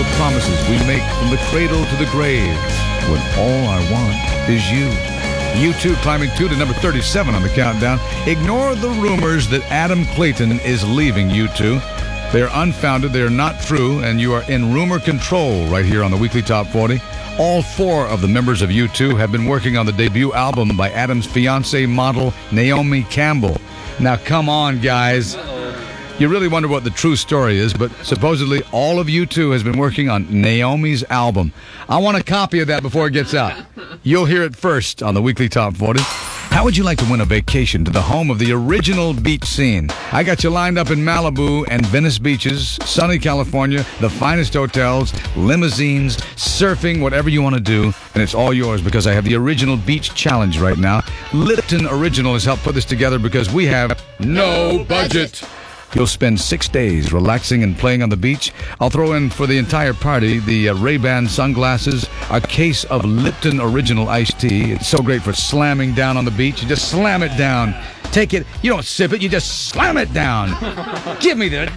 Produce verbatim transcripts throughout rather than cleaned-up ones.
the promises we make from the cradle to the grave, when all I want is you. U two climbing two to number thirty-seven on the countdown. Ignore the rumors that Adam Clayton is leaving U two. They are unfounded, they are not true, and you are in rumor control right here on the Weekly Top forty. All four of the members of U two have been working on the debut album by Adam's fiancée model, Naomi Campbell. Now, come on, guys. You really wonder what the true story is, but supposedly all of U two has been working on Naomi's album. I want a copy of that before it gets out. You'll hear it first on the Weekly Top forty. How would you like to win a vacation to the home of the original beach scene? I got you lined up in Malibu and Venice beaches, sunny California, the finest hotels, limousines, surfing, whatever you want to do, and it's all yours because I have the original beach challenge right now. Lipton Original has helped put this together because we have no budget. You'll spend six days relaxing and playing on the beach. I'll throw in for the entire party the uh, Ray-Ban sunglasses, a case of Lipton Original iced tea. It's so great for slamming down on the beach. You just slam it down. Take it. You don't sip it. You just slam it down. Give me that.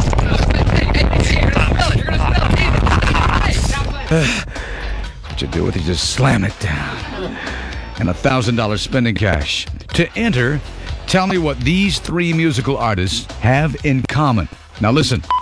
What you do with it, you just slam it down. And a one thousand dollars spending cash. To enter, tell me what these three musical artists have in common. Now listen,